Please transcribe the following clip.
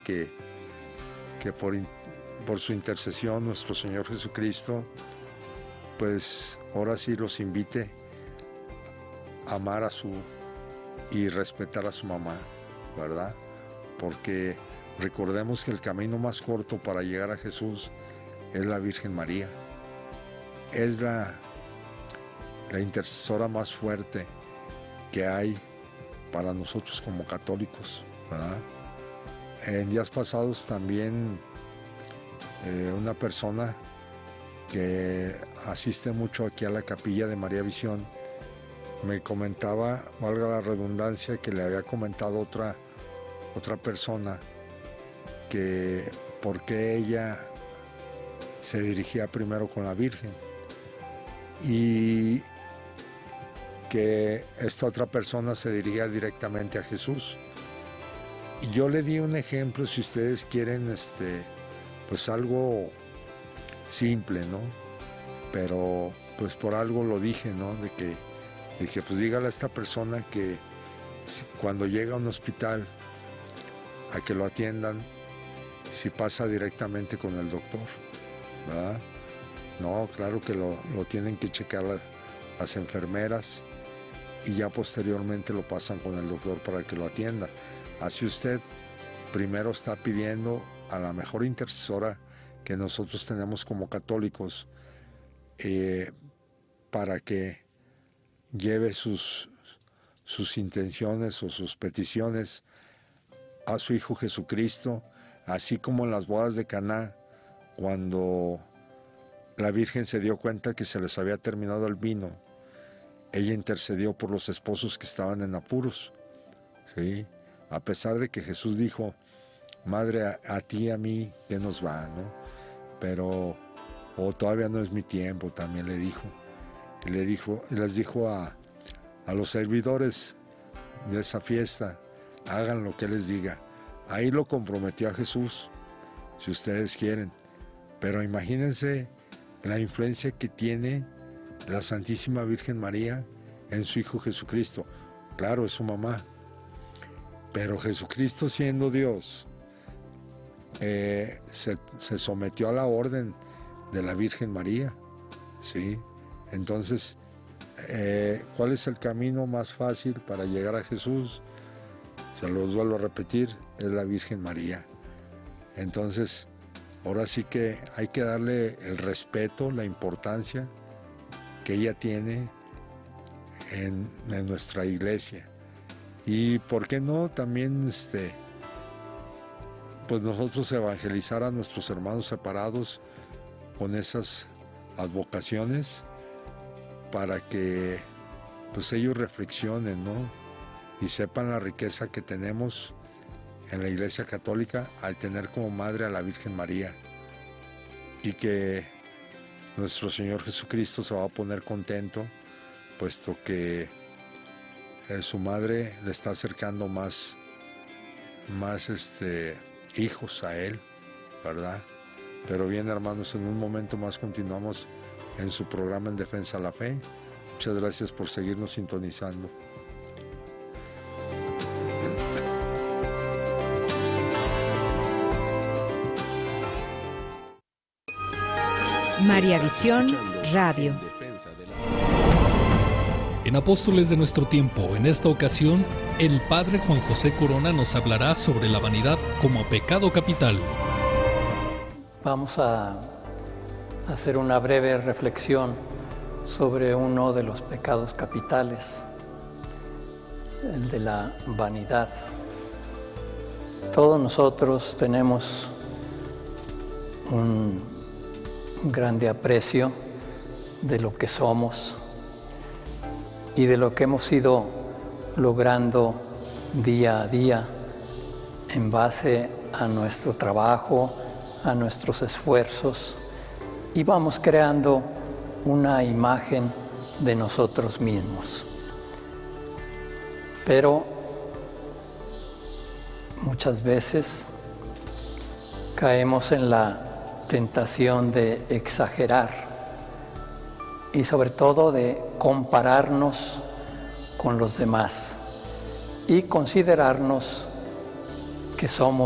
que por su intercesión nuestro Señor Jesucristo, pues ahora sí los invite a amar y respetar a su mamá, ¿verdad? Porque recordemos que el camino más corto para llegar a Jesús es la Virgen María. Es la intercesora más fuerte que hay para nosotros como católicos, ¿verdad? En días pasados también una persona que asiste mucho aquí a la capilla de María Visión me comentaba, valga la redundancia, que le había comentado otra persona que por qué ella se dirigía primero con la Virgen, y que esta otra persona se dirigía directamente a Jesús. Y yo le di un ejemplo, si ustedes quieren, pues algo simple, ¿no? Pero pues por algo lo dije, ¿no? Dije, pues dígale a esta persona que cuando llega a un hospital a que lo atiendan, si pasa directamente con el doctor, ¿verdad? No, claro que lo tienen que checar las enfermeras y ya posteriormente lo pasan con el doctor para que lo atienda. Así usted primero está pidiendo a la mejor intercesora que nosotros tenemos como católicos para que lleve sus intenciones o sus peticiones a su Hijo Jesucristo, así como en las bodas de Caná, cuando la Virgen se dio cuenta que se les había terminado el vino, ella intercedió por los esposos que estaban en apuros, ¿sí? A pesar de que Jesús dijo, Madre, a ti y a mí, ¿qué nos va, no? Pero, todavía no es mi tiempo, también le dijo. Y les dijo a los servidores de esa fiesta, hagan lo que les diga. Ahí lo comprometió a Jesús, si ustedes quieren. Pero imagínense la influencia que tiene la Santísima Virgen María en su Hijo Jesucristo. Claro, es su mamá, pero Jesucristo, siendo Dios, se sometió a la orden de la Virgen María, ¿sí? Entonces, ¿cuál es el camino más fácil para llegar a Jesús? Se los vuelvo a repetir, es la Virgen María. Entonces, ahora sí que hay que darle el respeto, la importancia que ella tiene en nuestra iglesia. Y por qué no también pues nosotros evangelizar a nuestros hermanos separados con esas advocaciones para que pues ellos reflexionen, ¿no? Y sepan la riqueza que tenemos en la Iglesia Católica al tener como madre a la Virgen María, y que nuestro Señor Jesucristo se va a poner contento puesto que su madre le está acercando más hijos a él, ¿verdad? Pero bien, hermanos, en un momento más continuamos en su programa En Defensa de la Fe. Muchas gracias por seguirnos sintonizando. María Visión Radio. En Apóstoles de nuestro tiempo, en esta ocasión, el Padre Juan José Corona nos hablará sobre la vanidad como pecado capital. Vamos a hacer una breve reflexión sobre uno de los pecados capitales, el de la vanidad. Todos nosotros tenemos un grande aprecio de lo que somos y de lo que hemos ido logrando día a día en base a nuestro trabajo, a nuestros esfuerzos, y vamos creando una imagen de nosotros mismos. Pero muchas veces caemos en la tentación de exagerar y sobre todo de compararnos con los demás y considerarnos que somos